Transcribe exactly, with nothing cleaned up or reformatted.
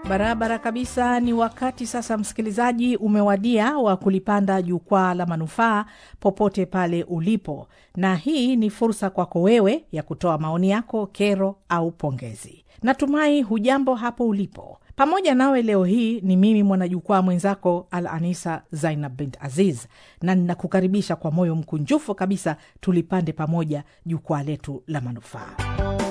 Barabara kabisa, ni wakati sasa msikilizaji umewadia wa kulipanda jukwaa la manufaa popote pale ulipo. Na hii ni fursa kwako wewe ya kutoa maoni yako, kero au pongezi. Natumai hujambo hapo ulipo. Pamoja nawe leo hii ni mimi mwanajukwaa mwenzako Al-Anisa Zainab bint Aziz, na ninakukaribisha kwa moyo mkunjufu kabisa tulipande pamoja jukwaa letu la manufaa.